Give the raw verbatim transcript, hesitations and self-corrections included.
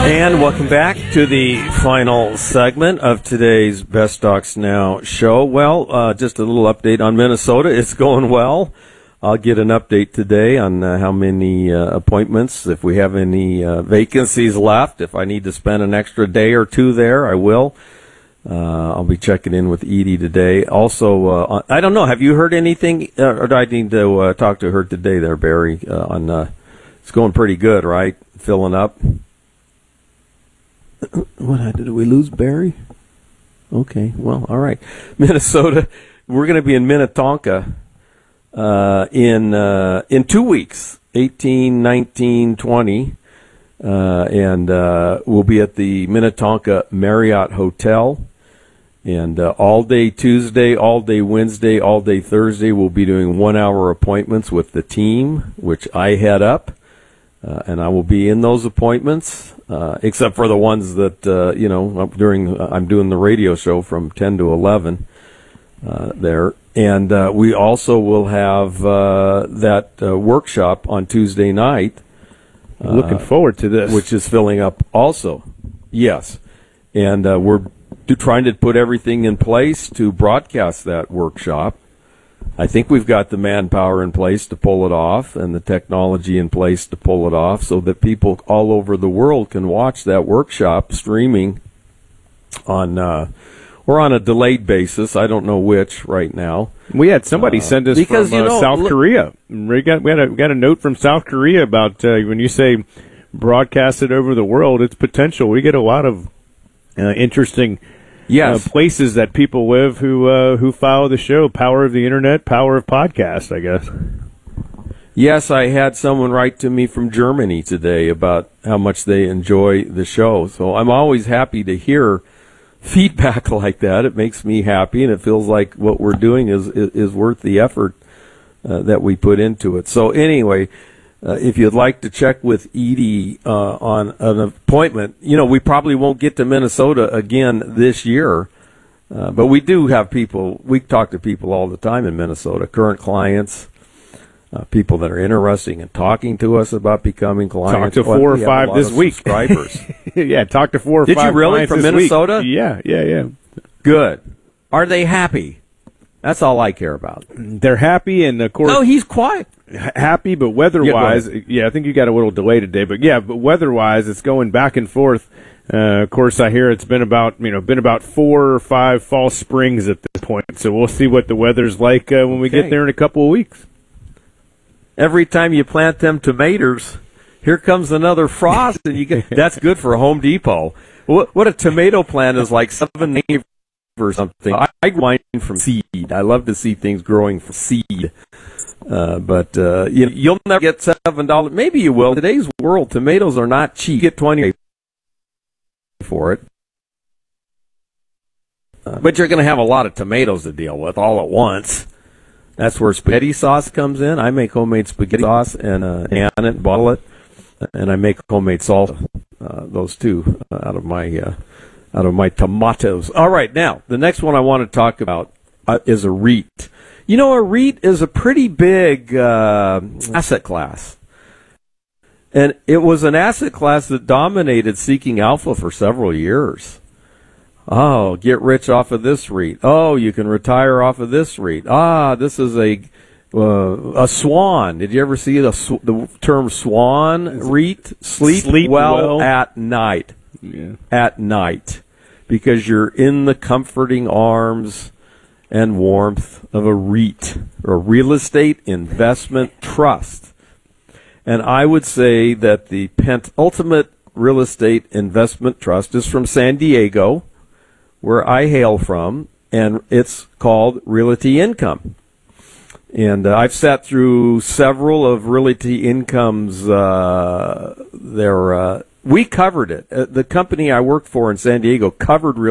And welcome back to the final segment of today's Best Stocks Now show. Well, uh, just a little update on Minnesota. It's going well. I'll get an update today on uh, how many uh, appointments, if we have any uh, vacancies left. If I need to spend an extra day or two there, I will. Uh, I'll be checking in with Edie today. Also, uh, I don't know, have you heard anything, uh, or do I need to uh, talk to her today there, Barry? Uh, on uh, it's going pretty good, right? Filling up. What, did we lose Barry? Okay, well, all right. Minnesota, we're going to be in Minnetonka uh, in uh, in two weeks, eighteen, nineteen, twenty, uh, and uh, we'll be at the Minnetonka Marriott Hotel. And uh, all day Tuesday, all day Wednesday, all day Thursday, we'll be doing one-hour appointments with the team, which I head up. Uh, and I will be in those appointments, uh, except for the ones that, uh, you know, during uh, I'm doing the radio show from ten to eleven uh, there. And uh, we also will have uh, that uh, workshop on Tuesday night. Uh, Looking forward to this. Which is filling up also. Yes. And uh, we're trying to put everything in place to broadcast that workshop. I think we've got the manpower in place to pull it off and the technology in place to pull it off so that people all over the world can watch that workshop streaming on uh, or on a delayed basis. I don't know which right now. We had somebody uh, send us because, from you uh, know, South look, Korea. We got, we, had a, we got a note from South Korea about uh, when you say broadcast it over the world, it's potential. We get a lot of uh, interesting Yes. Uh, places that people live who uh, who follow the show. Power of the internet, power of podcast, I guess. Yes, I had someone write to me from Germany today about how much they enjoy the show. So I'm always happy to hear feedback like that. It makes me happy, and it feels like what we're doing is is, is worth the effort uh, that we put into it. So anyway, Uh, if you'd like to check with Edie uh, on an appointment, you know, we probably won't get to Minnesota again this year, uh, but we do have people, we talk to people all the time in Minnesota, current clients, uh, people that are interested in talking to us about becoming clients. Talk to four or five this week. Subscribers. Yeah, talk to four or Did five you really from Minnesota? Week. Yeah, yeah, yeah. Good. Are they happy? That's all I care about. They're happy, and of course. No, he's quiet. Happy, but weather-wise, yeah, yeah, I think you got a little delay today. But yeah, but weather-wise, it's going back and forth. Uh, of course, I hear it's been about you know been about four or five fall springs at this point. So we'll see what the weather's like uh, when we okay. get there in a couple of weeks. Every time you plant them tomatoes, here comes another frost, and you get that's good for Home Depot. What, what a tomato plant is like seven acres or something. I, I grow mine from seed. I love to see things growing from seed. Uh, but uh, you, you'll never get seven dollars. Maybe you will. In today's world, tomatoes are not cheap. You get twenty for it, uh, but you're going to have a lot of tomatoes to deal with all at once. That's where spaghetti sauce comes in. I make homemade spaghetti sauce and uh, can it, bottle it, and I make homemade salsa. Uh, those two uh, out of my uh, out of my tomatoes. All right, now the next one I want to talk about uh, is a REIT. You know, a REIT is a pretty big uh, asset class. And it was an asset class that dominated Seeking Alpha for several years. Oh, get rich off of this REIT. Oh, you can retire off of this REIT. Ah, this is a uh, a swan. Did you ever see the, the term swan REIT? Sleep, Sleep well, well at night. Yeah. At night. Because you're in the comforting arms and warmth of a REIT, or a real estate investment trust. And I would say that the penultimate real estate investment trust is from San Diego, where I hail from, and it's called Realty Income. And uh, I've sat through several of Realty Income's, uh, their, uh, we covered it. Uh, the company I worked for in San Diego covered Realty